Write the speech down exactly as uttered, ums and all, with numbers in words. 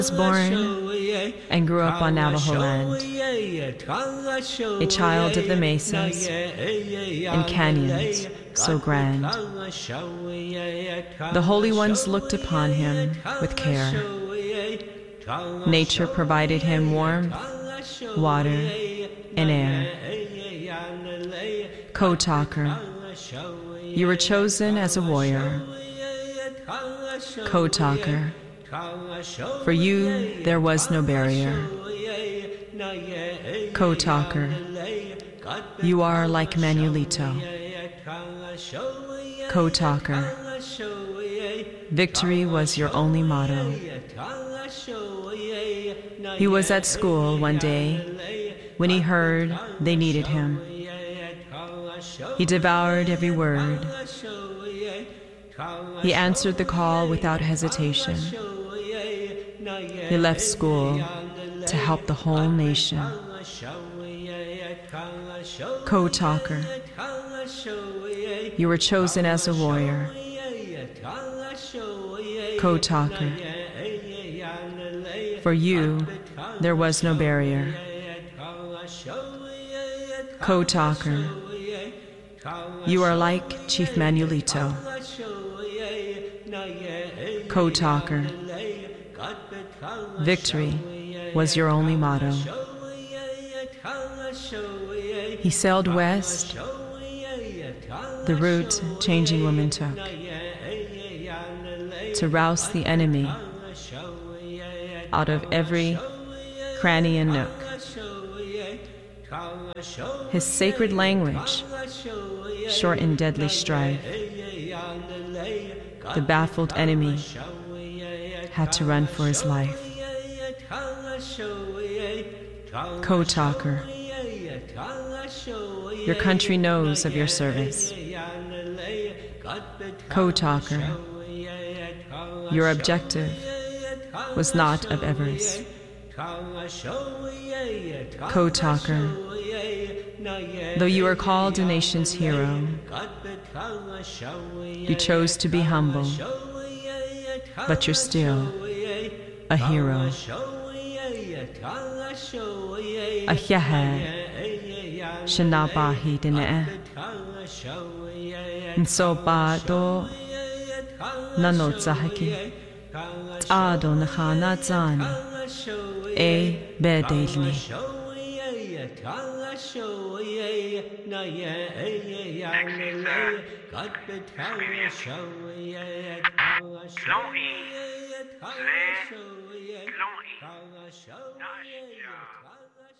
was born and grew up on Navajo land, a child of the mesas and canyons so grand. The holy ones looked upon him with care. Nature provided him warmth, water, and air. Ko-Talker, you were chosen as a warrior. Ko-Talker, for you there was no barrier. Ko-Talker, you are like Manuelito. Ko-Talker, victory was your only motto. He was at school one day when he heard they needed him. He devoured every word. He answered the call without hesitation. He left school to help the whole nation. Ko-Talker, you were chosen as a warrior. Ko-Talker, for you there was no barrier. Ko-Talker, you are like Chief Manuelito. Ko-Talker, victory was your only motto. He sailed west, the route changing women took, to rouse the enemy out of every cranny and nook. His sacred language shortened deadly strife. The baffled enemy had to run for his life. Ko-Talker, your country knows of your service. Ko-Talker, your objective was not of avarice. Ko-Talker, though you are called a nation's hero, you chose to be humble, but you're still a hero. Ahyahe shanabahi dine nsoba do nanotzahaki ado nakhana zani e bedelni. Long E, long E,